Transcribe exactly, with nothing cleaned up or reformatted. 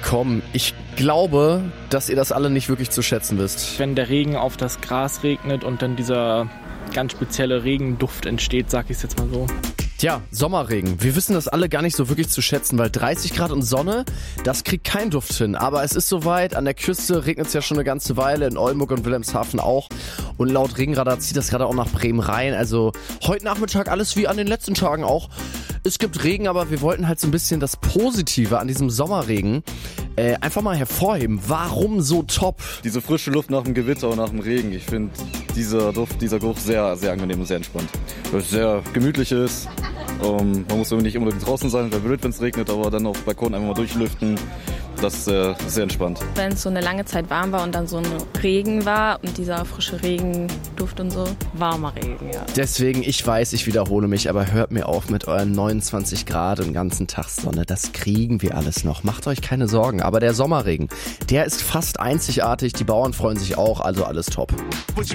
Komm, ich glaube, dass ihr das alle nicht wirklich zu schätzen wisst. Wenn der Regen auf das Gras regnet und dann dieser ganz spezielle Regenduft entsteht, sag ich es jetzt mal so. Tja, Sommerregen. Wir wissen das alle gar nicht so wirklich zu schätzen, weil dreißig Grad und Sonne, das kriegt kein Duft hin. Aber es ist soweit, an der Küste regnet es ja schon eine ganze Weile, in Oldenburg und Wilhelmshaven auch. Und laut Regenradar zieht das gerade auch nach Bremen rein. Also heute Nachmittag alles wie an den letzten Tagen auch. Es gibt Regen, aber wir wollten halt so ein bisschen das Positive an diesem Sommerregen äh, einfach mal hervorheben. Warum so top? Diese frische Luft nach dem Gewitter und nach dem Regen, ich finde dieser Duft, dieser Geruch sehr, sehr angenehm und sehr entspannt. Weil es sehr gemütlich ist. Um, man muss nicht unbedingt draußen sein, wäre blöd, wenn es regnet, aber dann auf dem Balkon einfach mal durchlüften. Das ist äh, sehr entspannt. Wenn es so eine lange Zeit warm war und dann so ein Regen war und dieser frische Regenduft und so. Warmer Regen, ja. Deswegen, ich weiß, ich wiederhole mich, aber hört mir auf mit euren neunundzwanzig Grad und ganzen Tag Sonne. Das kriegen wir alles noch. Macht euch keine Sorgen. Aber der Sommerregen, der ist fast einzigartig. Die Bauern freuen sich auch, also alles top.